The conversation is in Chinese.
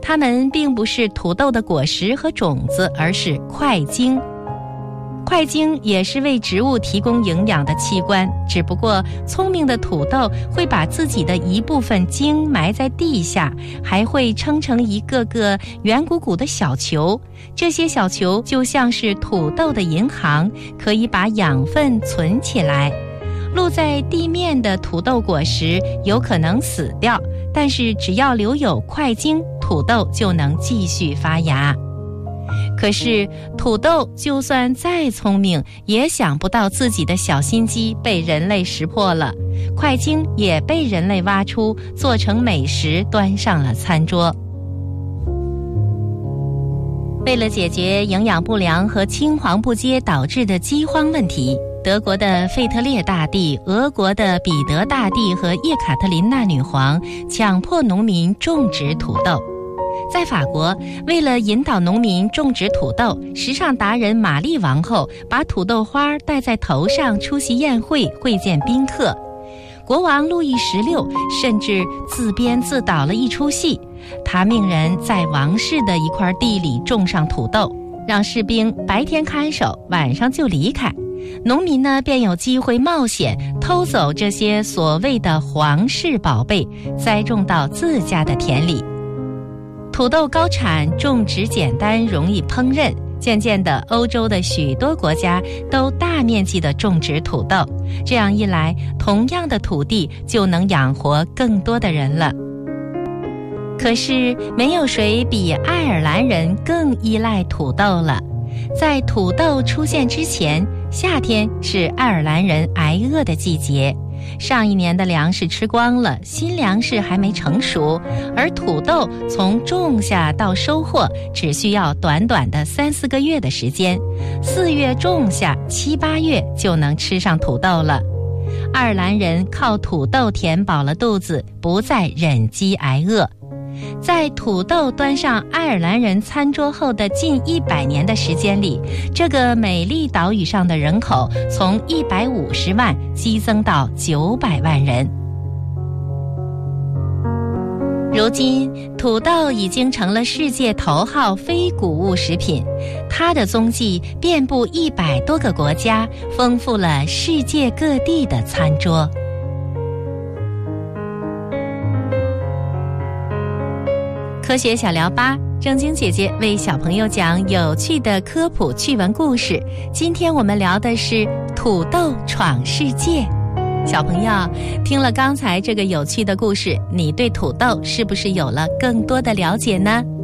它们并不是土豆的果实和种子，而是块茎。块茎也是为植物提供营养的器官，只不过聪明的土豆会把自己的一部分茎埋在地下，还会撑成一个个圆鼓鼓的小球。这些小球就像是土豆的银行，可以把养分存起来。露在地面的土豆果实有可能死掉，但是只要留有块茎，土豆就能继续发芽。可是土豆就算再聪明，也想不到自己的小心机被人类识破了，块茎也被人类挖出，做成美食端上了餐桌。为了解决营养不良和青黄不接导致的饥荒问题，德国的费特列大帝、俄国的彼得大帝和叶卡特琳娜女皇强迫农民种植土豆。在法国，为了引导农民种植土豆，时尚达人玛丽王后把土豆花戴在头上出席宴会，会见宾客。国王路易16甚至自编自导了一出戏，他命人在王室的一块地里种上土豆，让士兵白天看守，晚上就离开。农民呢，便有机会冒险偷走这些所谓的皇室宝贝，栽种到自家的田里。土豆高产，种植简单，容易烹饪，渐渐的，欧洲的许多国家都大面积的种植土豆，这样一来，同样的土地就能养活更多的人了。可是，没有谁比爱尔兰人更依赖土豆了。在土豆出现之前，夏天是爱尔兰人挨饿的季节。上一年的粮食吃光了，新粮食还没成熟，而土豆从种下到收获只需要短短的3-4个月的时间，4月种下，7、8月就能吃上土豆了。爱尔兰人靠土豆填饱了肚子，不再忍饥挨饿。在土豆端上爱尔兰人餐桌后的近100年的时间里，这个美丽岛屿上的人口从150万激增到900万人。如今，土豆已经成了世界头号非谷物食品，它的踪迹遍布100多个国家，丰富了世界各地的餐桌。科学小聊吧，正经姐姐为小朋友讲有趣的科普趣闻故事。今天我们聊的是土豆闯世界。小朋友，听了刚才这个有趣的故事，你对土豆是不是有了更多的了解呢？